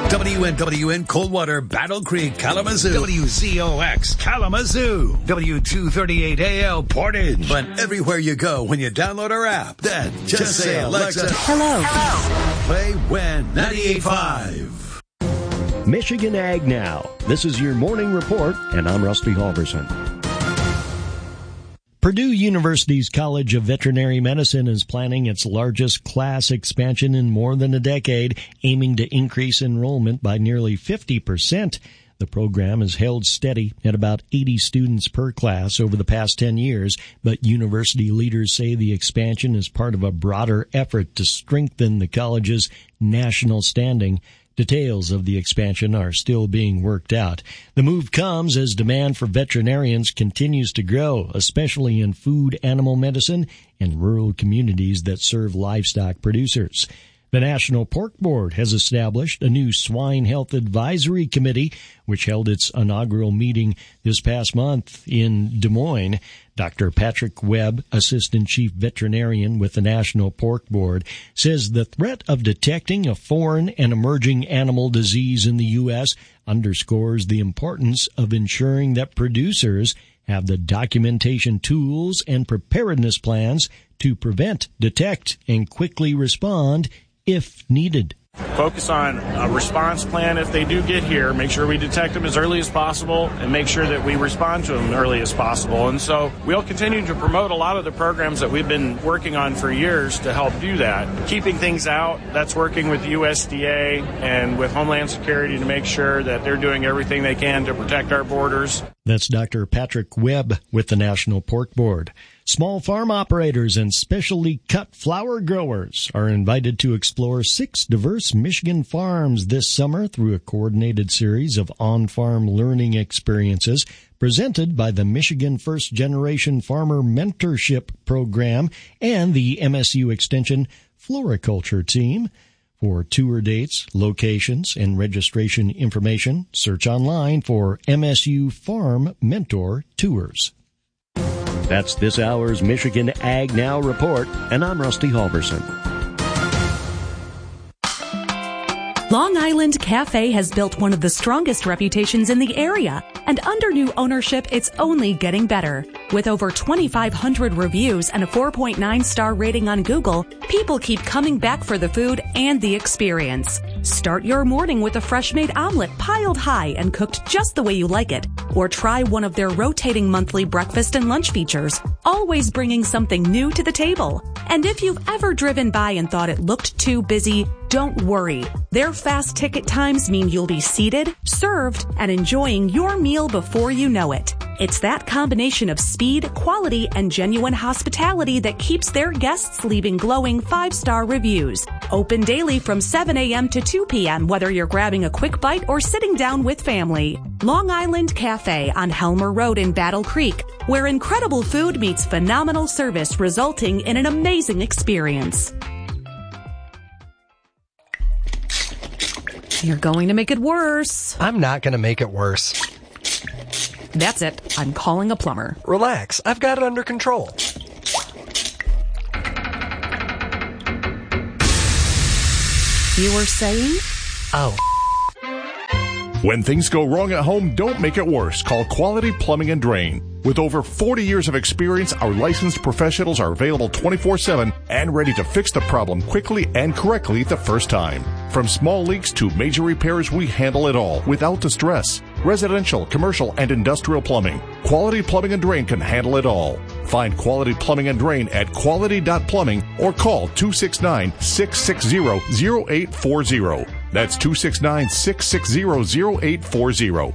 WNWN Coldwater, Battle Creek, Kalamazoo. WZOX Kalamazoo. W238AL Portage. But everywhere you go when you download our app, then just say, Alexa, hello. Play When 98.5. Michigan Ag Now. This is your morning report, and I'm Rusty Halverson. Purdue University's College of Veterinary Medicine is planning its largest class expansion in more than a decade, aiming to increase enrollment by nearly 50%. The program has held steady at about 80 students per class over the past 10 years, but university leaders say the expansion is part of a broader effort to strengthen the college's national standing. Details of the expansion are still being worked out. The move comes as demand for veterinarians continues to grow, especially in food animal medicine and rural communities that serve livestock producers. The National Pork Board has established a new swine health advisory committee, which held its inaugural meeting this past month in Des Moines. Dr. Patrick Webb, Assistant Chief Veterinarian with the National Pork Board, says the threat of detecting a foreign and emerging animal disease in the U.S. underscores the importance of ensuring that producers have the documentation tools and preparedness plans to prevent, detect, and quickly respond if needed. Focus on a response plan if they do get here. Make sure we detect them as early as possible and make sure that we respond to them early as possible. And so we'll continue to promote a lot of the programs that we've been working on for years to help do that. Keeping things out, that's working with USDA and with Homeland Security to make sure that they're doing everything they can to protect our borders. That's Dr. Patrick Webb with the National Pork Board. Small farm operators and specialty cut flower growers are invited to explore 6 diverse Michigan farms this summer through a coordinated series of on-farm learning experiences presented by the Michigan First Generation Farmer Mentorship Program and the MSU Extension Floriculture Team. For tour dates, locations, and registration information, search online for MSU Farm Mentor Tours. That's this hour's Michigan Ag Now report, and I'm Rusty Halverson. Long Island Cafe has built one of the strongest reputations in the area, and under new ownership, it's only getting better. With over 2,500 reviews and a 4.9-star rating on Google, people keep coming back for the food and the experience. Start your morning with a fresh-made omelet piled high and cooked just the way you like it. Or try one of their rotating monthly breakfast and lunch features, always bringing something new to the table. And if you've ever driven by and thought it looked too busy, don't worry. Their fast ticket times mean you'll be seated, served, and enjoying your meal before you know it. It's that combination of speed, quality, and genuine hospitality that keeps their guests leaving glowing 5-star reviews. Open daily from 7 a.m. to 2 p.m., whether you're grabbing a quick bite or sitting down with family. Long Island Cafe on Helmer Road in Battle Creek, where incredible food meets phenomenal service, resulting in an amazing experience. You're going to make it worse. I'm not going to make it worse. That's it. I'm calling a plumber. Relax. I've got it under control. You were saying? Oh. When things go wrong at home, don't make it worse. Call Quality Plumbing and Drain. With over 40 years of experience, our licensed professionals are available 24/7 and ready to fix the problem quickly and correctly the first time. From small leaks to major repairs, we handle it all without the stress. Residential, commercial, and industrial plumbing. Quality Plumbing and Drain can handle it all. Find Quality Plumbing and Drain at quality.plumbing or call 269-660-0840. That's 269-660-0840.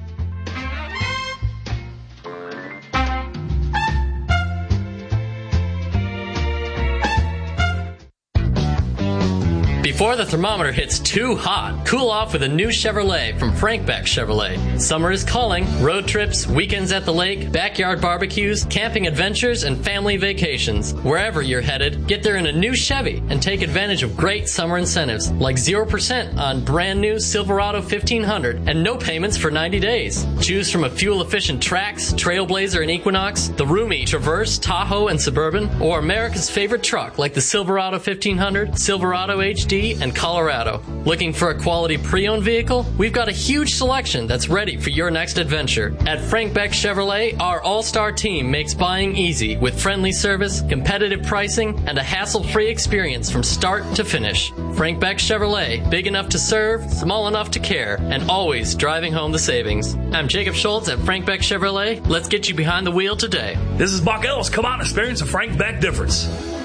Before the thermometer hits too hot, cool off with a new Chevrolet from Frank Beck Chevrolet. Summer is calling. Road trips, weekends at the lake, backyard barbecues, camping adventures, and family vacations. Wherever you're headed, get there in a new Chevy and take advantage of great summer incentives like 0% on brand new Silverado 1500 and no payments for 90 days. Choose from a fuel-efficient Trax, Trailblazer, and Equinox, the roomy Traverse, Tahoe, and Suburban, or America's favorite truck like the Silverado 1500, Silverado HD, Hawaii, and Colorado. Looking for a quality pre-owned vehicle? We've got a huge selection that's ready for your next adventure. At Frank Beck Chevrolet, our all-star team makes buying easy with friendly service, competitive pricing, and a hassle-free experience from start to finish. Frank Beck Chevrolet, big enough to serve, small enough to care, and always driving home the savings. I'm Jacob Schultz at Frank Beck Chevrolet. Let's get you behind the wheel today. This is Buck Ellis. Come out and experience a Frank Beck difference.